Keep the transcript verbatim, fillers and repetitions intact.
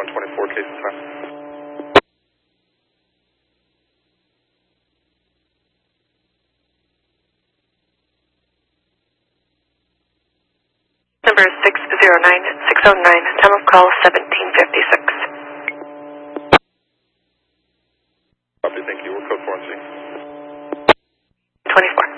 one twenty-four, case and time. Number six zero nine six zero nine, time of call seventeen fifty-six. Copy, thank you. We're code four and six. twenty-four.